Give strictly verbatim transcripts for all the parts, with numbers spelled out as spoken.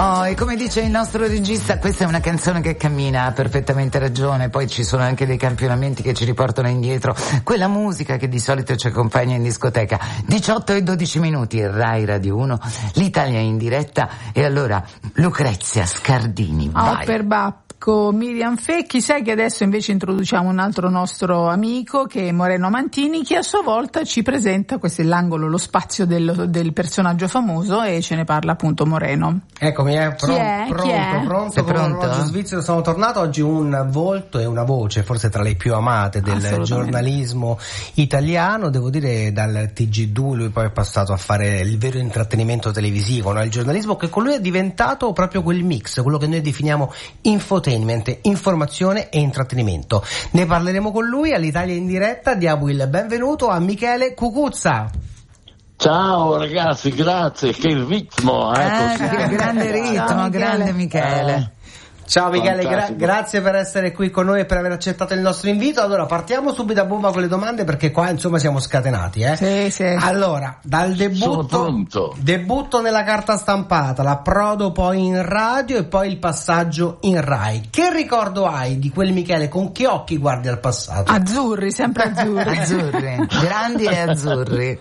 Oh, e come dice il nostro regista, questa è una canzone che cammina, ha perfettamente ragione. Poi ci sono anche dei campionamenti che ci riportano indietro. Quella musica che di solito ci accompagna in discoteca. diciotto e dodici minuti, Rai Radio uno, l'Italia in diretta. E allora, Lucrezia Scardini, vai. Oh, per Bapco, Miriam Fecchi. Sai che adesso invece introduciamo un altro nostro amico, che è Moreno Mantini, che a sua volta ci presenta, questo è l'angolo, lo spazio del, del personaggio famoso, e ce ne parla appunto Moreno. Eccomi, eh, pro- Chi è? pronto, Chi è? pronto, Sei con pronto? l'orologio svizzero sono tornato. Oggi un volto e una voce, forse tra le più amate del giornalismo italiano, devo dire dal T G due, lui poi è passato a fare il vero intrattenimento televisivo, no? Il giornalismo che con lui è diventato proprio quel mix, quello che noi definiamo infotainment, informazione e intrattenimento. Ne parleremo con lui all'Italia in diretta. Diamo il benvenuto a Michele Cucuzza. Ciao ragazzi, grazie, che ritmo, ecco. Eh, che grande ritmo, Ciao, grande Michele. Eh. Ciao Michele, gra- Fantastico. grazie per essere qui con noi e per aver accettato il nostro invito. Allora, partiamo subito a bomba con le domande, perché qua insomma siamo scatenati, eh? Sì, sì. Allora, dal Sono debutto pronto. debutto nella carta stampata, l'approdo poi in radio e poi il passaggio in Rai. Che ricordo hai di quel Michele? Con che occhi guardi al passato? Azzurri, sempre azzurri. Azzurri, grandi e azzurri.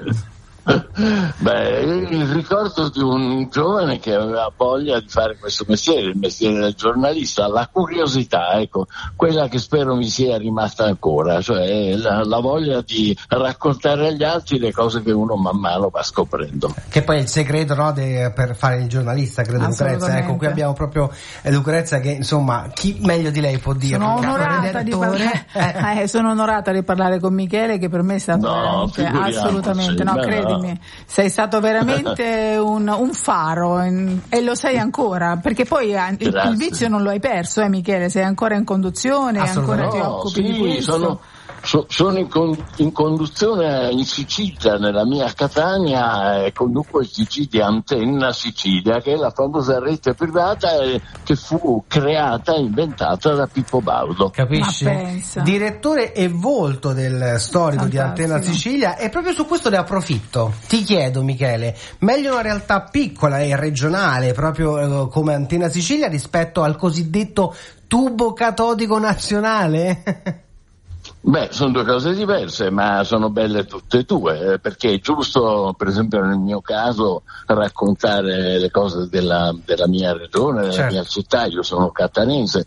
Beh, il ricordo di un giovane che aveva voglia di fare questo mestiere, il mestiere del giornalista, la curiosità, ecco, quella che spero mi sia rimasta ancora, cioè la, la voglia di raccontare agli altri le cose che uno man mano va scoprendo. Che poi è il segreto, no, de, per fare il giornalista, credo, Lucrezia. Ecco, qui abbiamo proprio eh, Lucrezia che, insomma, chi meglio di lei può dirlo? Sono onorata, di parlare, eh, sono onorata di parlare con Michele, che per me è stato No, veramente, figuriamoci, assolutamente, no, beh, credimi, no. sei stato veramente un, un faro, in, e lo sei ancora, perché poi eh, il, il vizio non lo hai perso, eh Michele, sei ancora in conduzione, ancora ti No, occupi sì, di questo. sono, so- sono in, con- in conduzione in Sicilia, nella mia Catania, e conduco il T G di Antenna Sicilia, che è la famosa rete privata eh, che fu creata e inventata da Pippo Baudo. Capisci? Ma pensa. Direttore e volto del storico di Fantastico. Antenna Sicilia, e proprio su questo ne approfitto. Ti chiedo, Michele, meglio una realtà piccola e regionale, proprio eh, come Antenna Sicilia, rispetto al cosiddetto tubo catodico nazionale? Beh, sono due cose diverse, ma sono belle tutte e due, eh, perché è giusto, per esempio nel mio caso, raccontare le cose della, della mia regione, della Certo. mia città. Io sono catanese,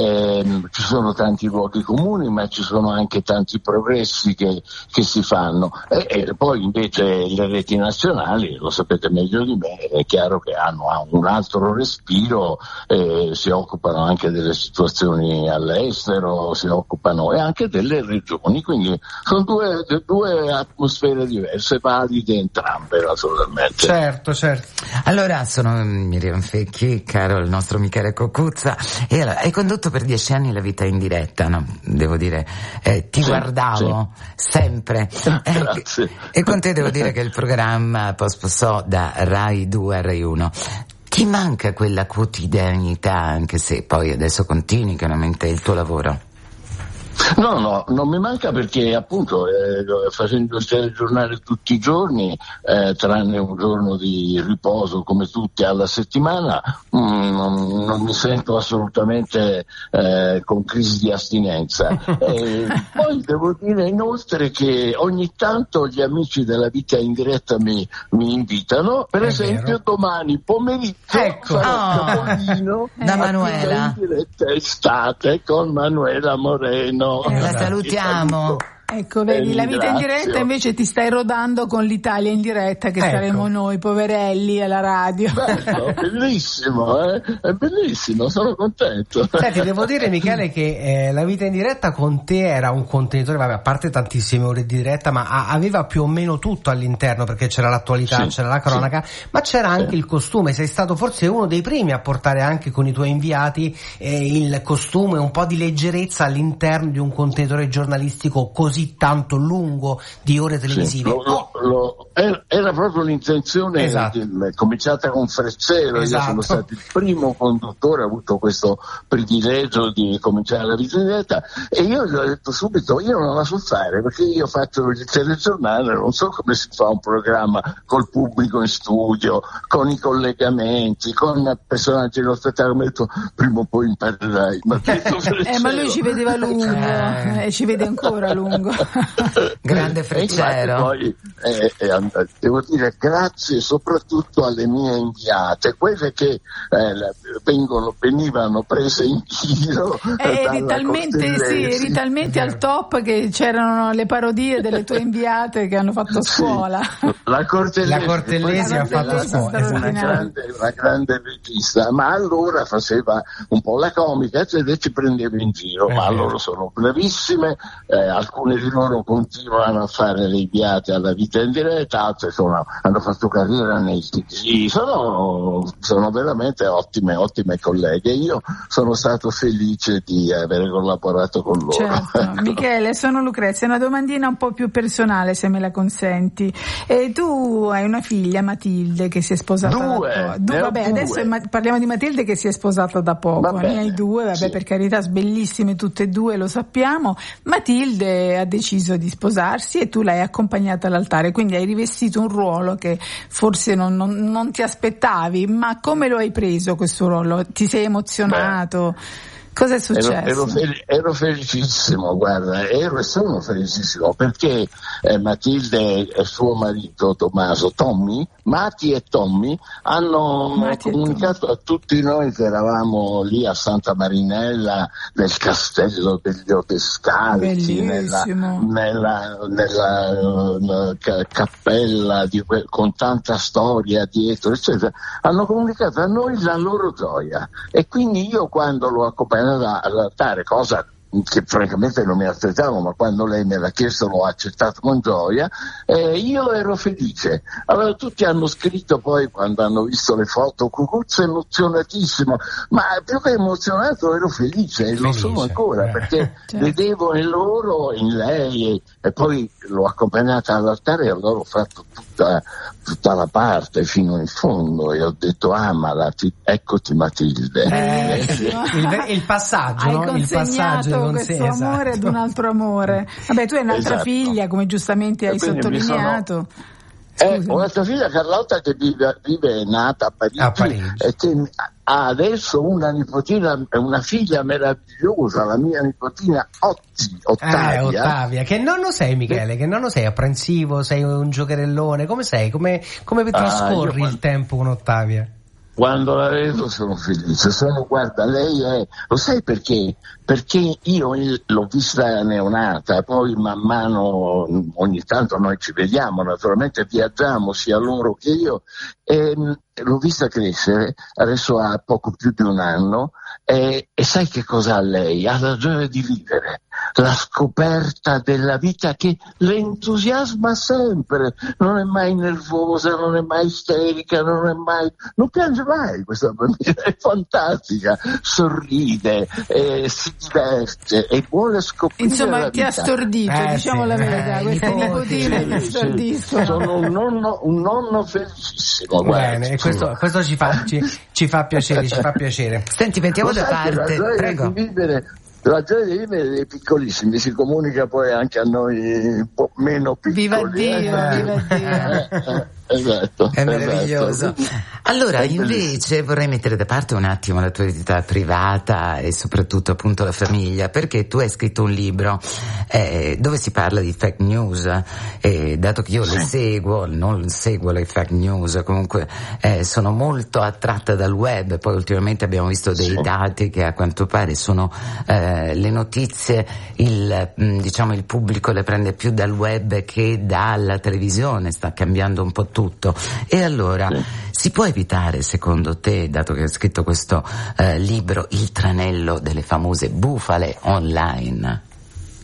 eh, ci sono tanti luoghi comuni, ma ci sono anche tanti progressi che, che si fanno. E, e poi invece le reti nazionali, lo sapete meglio di me, è chiaro che hanno un altro respiro, eh, si occupano anche delle situazioni all'estero, si occupano e anche delle regioni, quindi sono due, due atmosfere diverse, valide entrambe naturalmente. Certo, certo. Allora, sono Miriam Fecchi, caro il nostro Michele Cucuzza, e allora, hai condotto per dieci anni La vita in diretta, no? Devo dire, eh, ti Sì, guardavo sempre. Eh, Grazie. e con te devo dire che il programma passò da Rai due a Rai uno. Ti manca quella quotidianità, anche se poi adesso continui chiaramente il tuo lavoro? No, no, non mi manca, perché appunto eh, facendo il telegiornale tutti i giorni, eh, tranne un giorno di riposo come tutti alla settimana, mh, non, non mi sento assolutamente eh, con crisi di astinenza. Eh, poi devo dire inoltre che ogni tanto gli amici della vita in diretta mi, mi invitano, per È esempio vero. domani pomeriggio Ecco. farò Oh. Capolino Da a Manuela. in diretta estate con Manuela Moreno. La salutiamo. Ecco, vedi, Eh, La vita in ringrazio. diretta invece ti stai rodando con l'Italia in diretta, che Ecco. saremo noi, poverelli, alla radio. Bello, bellissimo, eh? È bellissimo, sono contento. Senti, devo dire, Michele, che eh, La vita in diretta con te era un contenitore, vabbè, a parte tantissime ore di diretta, ma a- aveva più o meno tutto all'interno, perché c'era l'attualità, Sì, c'era la cronaca, ma c'era Sì. anche il costume. Sei stato forse uno dei primi a portare anche con i tuoi inviati eh, il costume, un po' di leggerezza all'interno di un contenitore giornalistico così tanto lungo di ore televisive. Sì, lo, lo, lo, era, era proprio l'intenzione, esatto. di, cominciata con Frezzero, esatto. Io sono stato il primo conduttore, ho avuto questo privilegio di cominciare la vita in diretta, e io gli ho detto subito, io non la so fare perché io faccio il telegiornale, non so come si fa un programma col pubblico in studio, con i collegamenti, con personaggi dello spettacolo. Mi ha detto, prima o poi imparerai. Ma, eh, ma lui ci vedeva lungo e eh, ci vede ancora lungo. Grande Freccero. Poi eh, eh, devo dire grazie soprattutto alle mie inviate, quelle che eh, vengono, venivano prese in giro. Eh, eri talmente, sì, eri talmente al top che c'erano le parodie delle tue inviate che hanno fatto scuola. Sì, la Cortellesi, la Cortellesi ha fatto scuola. Una grande, una grande regista, ma allora faceva un po' la comica e ci prendeva in giro, eh, ma loro sono bravissime, eh, alcune di loro continuano a fare le inviate alla vita in diretta, altre sono, hanno fatto carriera nei T G, sono, sono veramente ottime, ottime colleghe. Io sono stato felice di aver collaborato con loro. Certo. Michele, sono Lucrezia, una domandina un po' più personale, se me la consenti. E tu hai una figlia, Matilde, che si è sposata due, da poco. Due, vabbè, due. adesso ma- parliamo di Matilde che si è sposata da poco. Ne hai due, vabbè, sì. Per carità, bellissime tutte e due, lo sappiamo. Matilde ha deciso di sposarsi e tu l'hai accompagnata all'altare, quindi hai rivestito un ruolo che forse non, non, non ti aspettavi, ma come lo hai preso questo ruolo? Ti sei emozionato? Beh. Cosa è successo? Ero, ero, fel- ero felicissimo, guarda, ero e sono felicissimo perché eh, Matilde e suo marito Tommaso, Tommy, Mati e Tommy, hanno Mati comunicato Tommy. A tutti noi che eravamo lì a Santa Marinella, nel castello degli Odescalchi, nella, nella, nella, nella cappella di que- con tanta storia dietro, eccetera, hanno comunicato a noi la loro gioia. E quindi io, quando l'ho accompagnato all'altare, cosa che francamente non mi aspettavo, ma quando lei me l'ha chiesto l'ho accettato con gioia, eh, io ero felice. Allora tutti hanno scritto poi, quando hanno visto le foto, Cucuzzo emozionatissimo, ma più che emozionato ero felice, e lo sono ancora, perché certo. Vedevo in loro, in lei, e, e poi l'ho accompagnata all'altare e allora ho fatto tutta, tutta la parte fino in fondo e ho detto amala, ti, eccoti Matilde. Eh, il, il passaggio, no? Il passaggio questo esatto. amore ad un altro amore. Vabbè, tu hai un'altra esatto. figlia, come giustamente hai sottolineato. Sono... Eh, un'altra figlia, Carlotta, che vive, vive è nata a Parigi, a Parigi. E che ha adesso una nipotina, una figlia meravigliosa, la mia nipotina Otti, Ottavia. Eh, Ottavia. Che nonno sei, Michele? Che nonno sei? Apprensivo? Sei un giocherellone? Come sei? Come, come trascorri ah, il tempo con Ottavia? Quando la vedo sono felice, sono, guarda, lei è, lo sai perché? Perché io l'ho vista neonata, poi man mano, ogni tanto noi ci vediamo, naturalmente viaggiamo sia loro che io, e l'ho vista crescere, adesso ha poco più di un anno, e, e sai che cosa ha lei? Ha la gioia di vivere, la scoperta della vita che le entusiasma sempre, non è mai nervosa, non è mai isterica, non è mai, non piange mai questa bambina, è fantastica, sorride, eh, si diverte e vuole scoprire. Insomma, la ti vita. ha stordito, eh, diciamo sì, la verità, eh, queste nipotine ti sì, stordiscono. Sono un nonno, un nonno felicissimo. Bene, e questo, questo ci fa, ci, ci fa piacere, ci fa piacere. Senti, mettiamo da parte, prego. Di vivere, la gioia di vivere dei piccolissimi si comunica poi anche a noi un po' meno piccoli. Viva Dio, eh. viva Dio. Eh, esatto, è meraviglioso. Esatto. Allora, invece vorrei mettere da parte un attimo la tua vita privata e soprattutto appunto la famiglia, perché tu hai scritto un libro eh, dove si parla di fake news, e dato che io le seguo, non seguo le fake news, comunque eh, sono molto attratta dal web, poi ultimamente abbiamo visto dei sì. dati che a quanto pare sono eh, le notizie, il diciamo il pubblico le prende più dal web che dalla televisione, sta cambiando un po' tutto. E allora sì. si può evitare, secondo te, dato che hai scritto questo eh, libro, il tranello delle famose bufale online?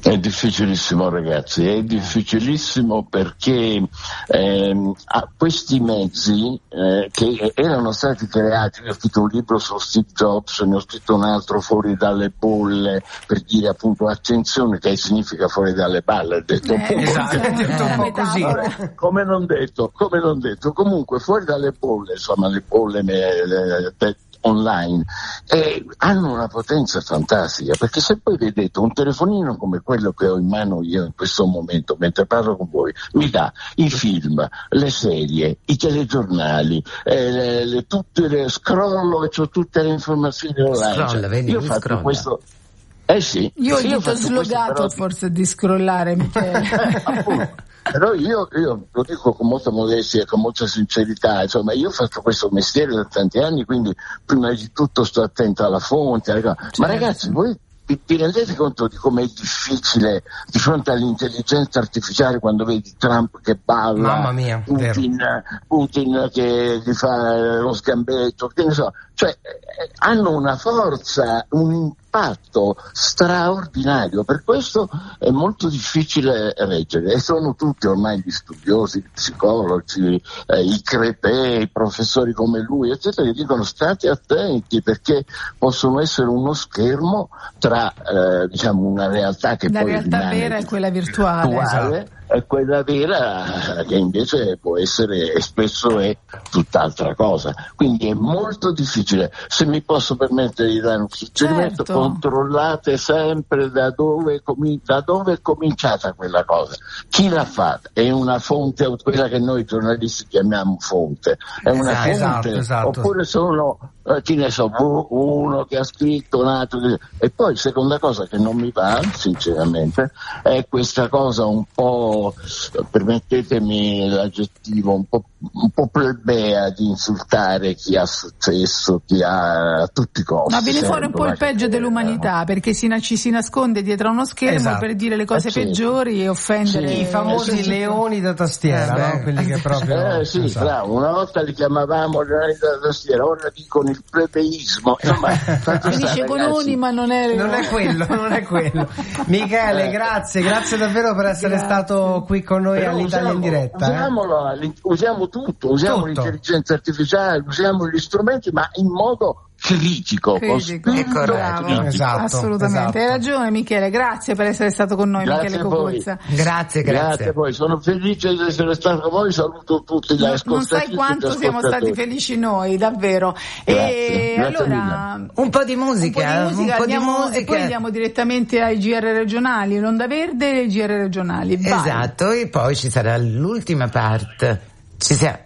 È difficilissimo, ragazzi, è difficilissimo perché ehm, a questi mezzi eh, che erano stati creati, io ho scritto un libro su Steve Jobs, ne ho scritto un altro, Fuori dalle bolle, per dire appunto attenzione, che significa fuori dalle balle, detto eh, un po' esatto, così. detto un po' così. Come non detto, come non detto, comunque fuori dalle bolle, insomma le bolle le, le, le, online eh, hanno una potenza fantastica, perché se poi vedete un telefonino come quello che ho in mano io in questo momento mentre parlo con voi, mi dà i film, le serie, i telegiornali, eh, le, le, tutte le scrollo e c'ho tutte le informazioni online. Scrolla, vedi, io ho fatto scrolla. questo. Eh sì, io sì, gli ho slogato però... forse di scrollare, Michele. Appunto. Però io, io lo dico con molta modestia e con molta sincerità, insomma io faccio questo mestiere da tanti anni, quindi prima di tutto sto attento alla fonte, alle cose. Certo. Ma ragazzi, voi vi, vi rendete conto di com'è difficile di fronte all'intelligenza artificiale quando vedi Trump che balla, mamma mia, Putin, Putin che gli fa lo sgambetto, che ne so, cioè eh, hanno una forza, un impatto straordinario, per questo è molto difficile reggere, e sono tutti ormai gli studiosi, gli psicologi, eh, i crepè, i professori come lui, eccetera, che dicono state attenti perché possono essere uno schermo tra eh, diciamo una realtà che la poi realtà vera e quella virtuale, virtuale, esatto. E quella vera che invece può essere e spesso è tutt'altra cosa, quindi è molto difficile. Se mi posso permettere di dare un suggerimento, certo. Controllate sempre da dove, comin- da dove è cominciata quella cosa, chi l'ha fatta, è una fonte, quella che noi giornalisti chiamiamo fonte, è una esatto, fonte esatto, esatto. Oppure sono eh, chi ne so, uno che ha scritto un altro che... E poi seconda cosa che non mi va sinceramente è questa cosa un po', permettetemi l'aggettivo, un po', un po' plebea di insultare chi ha successo, chi ha a tutti i costi. Ma viene fuori un po' il peggio dell'umanità, perché si, ci si nasconde dietro a uno schermo esatto. per dire le cose eh, sì. peggiori e offendere sì, i famosi sì. leoni da tastiera, eh, no? Quelli che proprio eh sì, esatto. bravo. Una volta li chiamavamo leoni da tastiera, ora dicono il plebeismo. Insomma, finisce con oni, ma non è non è quello, non è quello. Michele, grazie, grazie davvero per essere grazie. stato qui con noi Però all'Italia usiamo, in diretta. Usiamolo, eh? usiamo tutto, usiamo tutto. l'intelligenza artificiale, usiamo gli strumenti, ma in modo critico, critico. con È corretto. critico. Esatto, assolutamente, esatto. hai ragione Michele, grazie per essere stato con noi. Grazie Michele a voi. Cocuzza. Grazie, grazie. Grazie a voi, sono felice di essere stato con voi, saluto tutti gli non, ascoltatori. non sai quanto siamo stati felici noi, davvero. Grazie, e grazie allora mille. Un po' di musica, un po' di musica, un po' andiamo, di musica. E poi andiamo direttamente ai G R regionali, l'Onda Verde e i G R regionali. Vai. Esatto, e poi ci sarà l'ultima parte. Ci sia,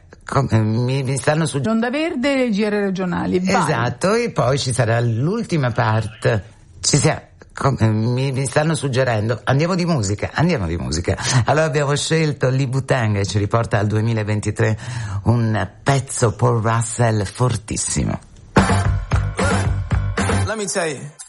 mi, mi stanno su l'Onda Verde e i G R regionali. Vai. Esatto, e poi ci sarà l'ultima parte. Ci sia, mi, mi stanno suggerendo, andiamo di musica, andiamo di musica. Allora abbiamo scelto Lee Butang e ci riporta al duemilaventitré un pezzo Paul Russell fortissimo. Let me tell you.